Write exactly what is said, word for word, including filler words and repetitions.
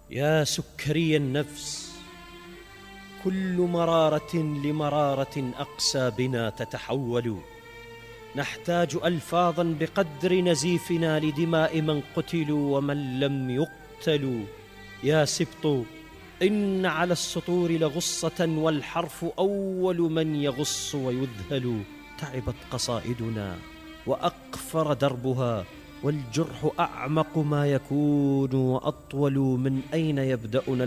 يا سكري النفس، كل مرارة لمرارة أقسى بنا تتحول. نحتاج ألفاظا بقدر نزيفنا لدماء من قتلوا ومن لم يقتلوا. يا سبط، إن على السطور لغصة، والحرف أول من يغص ويذهل. تعبت قصائدنا وأقفر دربها، والجرح أعمق ما يكون وأطول. من أين يبدأنا